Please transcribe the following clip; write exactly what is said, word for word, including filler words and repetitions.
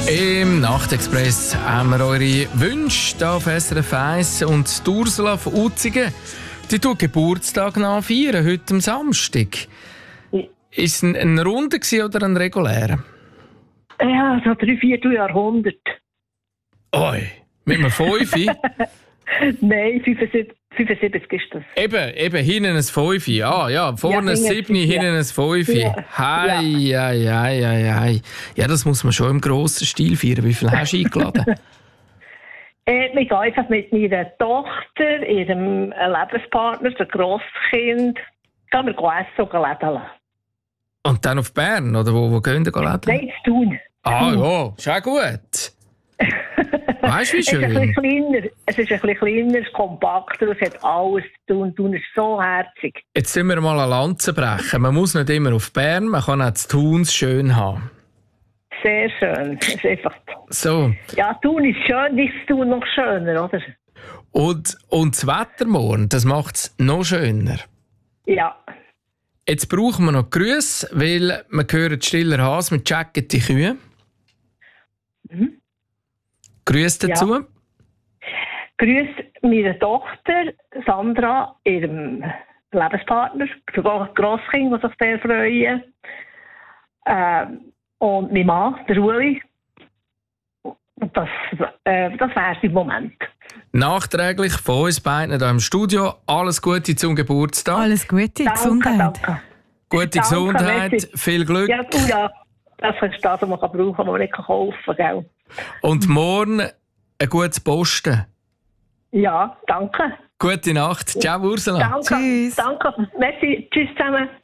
Im Nachtexpress haben wir eure Wünsche hier auf S R F eins. Und die Ursula von Utzigen, die tut Geburtstag nachfeiern, heute am Samstag. Ja. Ist es ein, ein runder oder ein regulärer? Ja, so drei, vier Jahrhundert. Oi, mit einem Fünfi? Nein, fünfundsiebzig, fünfundsiebzig ist das. Eben, eben, hinten ein Fünfi. Ah ja, vorne Ja, ein hinten Siebni, ein Fünfi, hinten ein Fünfi. Ja. Hei, hei, hei, hei, hei. Ja, das muss man schon im grossen Stil feiern. Wie viel hast du eingeladen? Äh, ich gehe einfach mit meiner Tochter, ihrem Lebenspartner, dem Grosskind, gehen wir essen und lädeln. Und dann auf Bern, oder wo, wo gehen wir lädeln? Nein, zu tun. Ah ja, ist auch gut. Weißt du, wie Es ist ein schön? bisschen kleiner, es ist ein bisschen kleiner, es ist kompakter, es hat alles zu tun. Thun ist so herzig. Jetzt müssen wir mal eine Lanze brechen. Man muss nicht immer auf Bern, man kann auch zu Thuns schön haben. Sehr schön. Es ist einfach, So, ja, Thun ist schön, ist Thun noch schöner, oder? und, und das Wetter morgen, das macht es noch schöner. Ja. Jetzt brauchen wir noch Grüße, weil wir hören stiller Hase mit checken die Kühe. Mhm. Grüße dazu. Ja. Grüß meine Tochter Sandra, ihrem Lebenspartner, der Grosskind, der sich sehr freuen. Ähm, und mein Mann, der Uli. Und das, äh, das wäre es im Moment. Nachträglich von uns beiden hier im Studio. Alles Gute zum Geburtstag. Alles Gute, Danke, Gesundheit. danke. Gute Danke, Gesundheit, merci. viel Glück. Ja, du ja. Das ist das, was man brauchen kann, was man nicht kaufen kann, gell? Und morgen ein gutes Posten. Ja, danke. Gute Nacht. Ciao, Ursula. Danke. Tschüss. Danke. Merci. Tschüss zusammen.